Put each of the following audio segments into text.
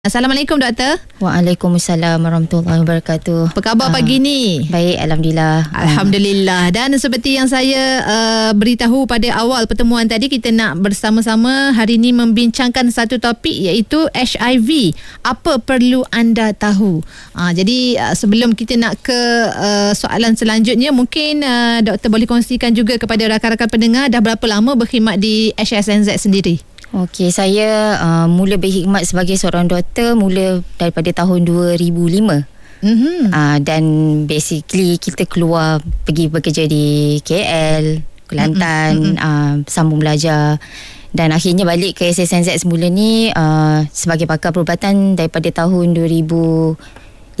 Assalamualaikum doktor. Waalaikumsalam warahmatullahi wabarakatuh. Apa khabar pagi ni? Baik, Alhamdulillah. Alhamdulillah. Dan seperti yang saya beritahu pada awal pertemuan tadi, kita nak bersama-sama hari ini membincangkan satu topik iaitu HIV. Apa perlu anda tahu? Jadi sebelum kita nak ke soalan selanjutnya, mungkin doktor boleh kongsikan juga kepada rakan-rakan pendengar dah berapa lama berkhidmat di HSNZ sendiri? Okey, saya mula berkhidmat sebagai seorang doktor mula daripada tahun 2005. Dan basically kita keluar pergi bekerja di KL, Kelantan, sambung belajar. Dan akhirnya balik ke SSNZ semula ni sebagai pakar perubatan daripada tahun 2015.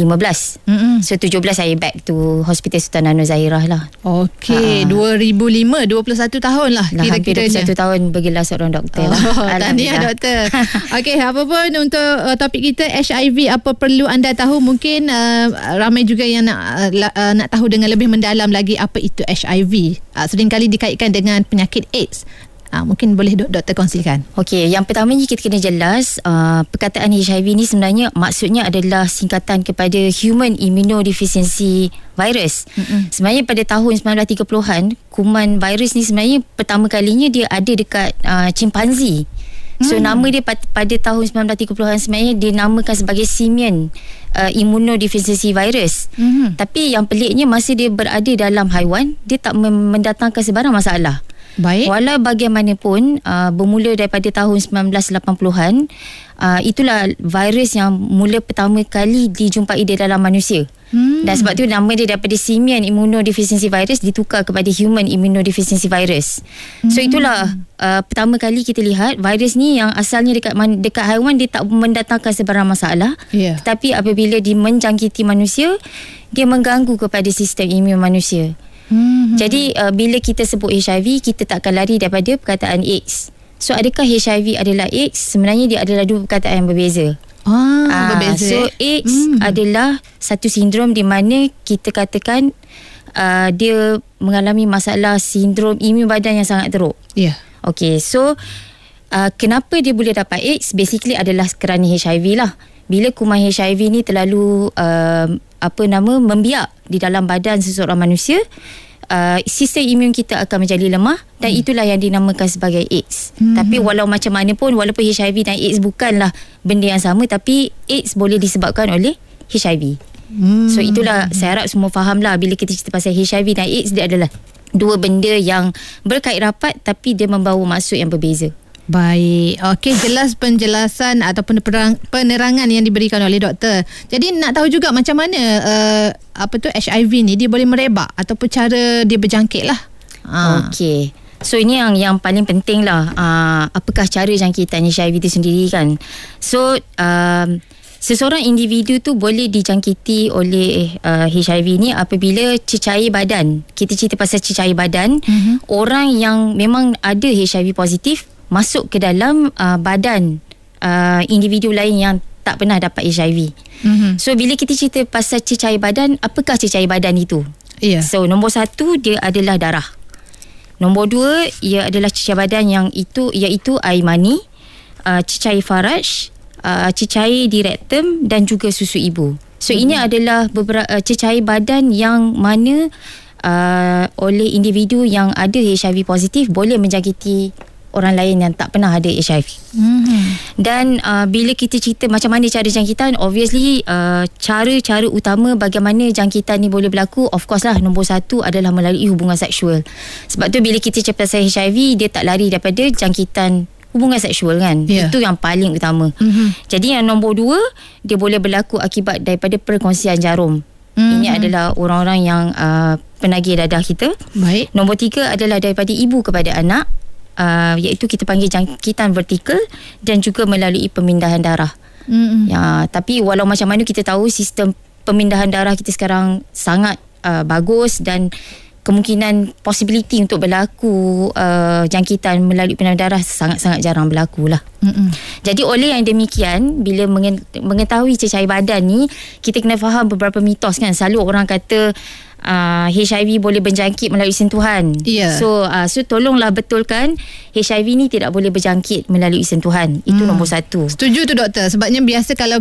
So 17 saya back to Hospital Sultan Anur Zahirah lah. Okey, 2005, 21 tahun lah kira-kiranya. 21 tahun bergelar seorang doktor lah. Tahniah doktor. Okey, apa pun untuk topik kita HIV, apa perlu anda tahu? Mungkin ramai juga yang nak tahu dengan lebih mendalam lagi apa itu HIV. Seringkali dikaitkan dengan penyakit AIDS. Mungkin boleh doktor kongsikan. Okey, yang pertamanya kita kena jelas perkataan HIV ni sebenarnya maksudnya adalah singkatan kepada Human Immunodeficiency Virus. Sebenarnya pada tahun 1930-an, kuman virus ni sebenarnya pertama kalinya dia ada dekat chimpanzee. So nama dia pada tahun 1930-an sebenarnya dinamakan sebagai Simian Immunodeficiency Virus. Tapi yang peliknya masa dia berada dalam haiwan, dia tak mendatangkan sebarang masalah. Baik. Walau bagaimanapun bermula daripada tahun 1980-an, itulah virus yang mula pertama kali dijumpai di dalam manusia. Dan sebab tu nama dia daripada Simian Immunodeficiency Virus ditukar kepada Human Immunodeficiency Virus. So itulah pertama kali kita lihat virus ni yang asalnya dekat haiwan dia tak mendatangkan sebarang masalah. Tetapi apabila dia menjangkiti manusia, dia mengganggu kepada sistem imun manusia. Jadi bila kita sebut HIV, kita tak akan lari daripada perkataan AIDS. So adakah HIV adalah AIDS? Sebenarnya dia adalah dua perkataan yang berbeza. Berbeza. So AIDS adalah satu sindrom di mana kita katakan dia mengalami masalah sindrom imun badan yang sangat teruk. Okay, so kenapa dia boleh dapat AIDS? Basically adalah kerana HIV lah. Bila kuman HIV ni terlalu membiak di dalam badan seseorang manusia, sistem imun kita akan menjadi lemah dan itulah yang dinamakan sebagai AIDS. Tapi walau macam mana pun, walaupun HIV dan AIDS bukanlah benda yang sama, tapi AIDS boleh disebabkan oleh HIV. So itulah, saya harap semua fahamlah bila kita cerita pasal HIV dan AIDS, dia adalah dua benda yang berkait rapat tapi dia membawa maksud yang berbeza. Baik. Okey, jelas penjelasan ataupun penerangan yang diberikan oleh doktor. Jadi nak tahu juga macam mana HIV ni dia boleh merebak ataupun cara dia berjangkit lah. Okey. So ini yang paling penting lah. Apakah cara jangkitan HIV itu sendiri kan? So seseorang individu tu boleh dijangkiti oleh HIV ni apabila cecair badan. Kita cerita pasal cecair badan. Orang yang memang ada HIV positif masuk ke dalam badan individu lain yang tak pernah dapat HIV. So bila kita cerita pasal cecair badan, apakah cecair badan itu? So nombor satu, dia adalah darah. Nombor dua, ia adalah cecair badan yang iaitu air mani, cecair faraj, cecair di rektum dan juga susu ibu. So ini adalah beberapa cecair badan yang mana oleh individu yang ada HIV positif boleh menjangkiti orang lain yang tak pernah ada HIV. Dan bila kita cerita macam mana cara jangkitan, obviously cara-cara utama bagaimana jangkitan ni boleh berlaku, of course lah, nombor satu adalah melalui hubungan seksual. Sebab tu bila kita cerita pasal HIV, dia tak lari daripada jangkitan hubungan seksual kan. Itu yang paling utama. Jadi yang nombor dua, dia boleh berlaku akibat daripada perkongsian jarum. Ini adalah orang-orang yang penagih dadah kita. Baik. Nombor tiga adalah daripada ibu kepada anak, iaitu kita panggil jangkitan vertikal, dan juga melalui pemindahan darah. Tapi walau macam mana kita tahu sistem pemindahan darah kita sekarang sangat bagus dan kemungkinan possibility untuk berlaku jangkitan melalui penamun darah sangat-sangat jarang berlaku lah. Jadi oleh yang demikian, bila mengetahui cecair badan ni, kita kena faham beberapa mitos kan. Selalu orang kata HIV boleh berjangkit melalui sentuhan. So tolonglah betulkan, HIV ni tidak boleh berjangkit melalui sentuhan. Itu nombor satu. Setuju tu doktor. Sebabnya biasa kalau